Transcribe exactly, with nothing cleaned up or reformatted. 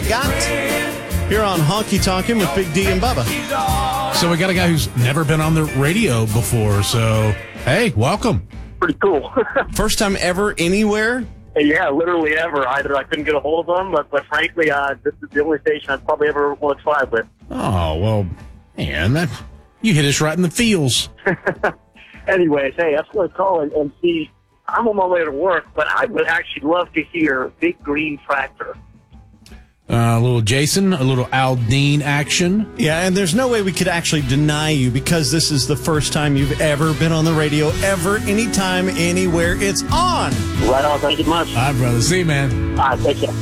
got here on Honky Tonkin' with Big D and Bubba. So we got a guy who's never been on the radio before. So, hey, welcome. Pretty cool. First time ever anywhere? Yeah, literally ever. Either I couldn't get a hold of them, but, but frankly, uh, this is the only station I'd probably ever want to try with. Oh, well, man, that, you hit us right in the feels. Anyways, hey, I just want to call and, and see. I'm on my way to work, but I would actually love to hear Big Green Tractor. Uh, a little Jason, a little Aldean action. Yeah, and there's no way we could actually deny you because this is the first time you've ever been on the radio, ever, anytime, anywhere. It's on. Right on. Thank you much. All right, brother. See you, man. All right, take care.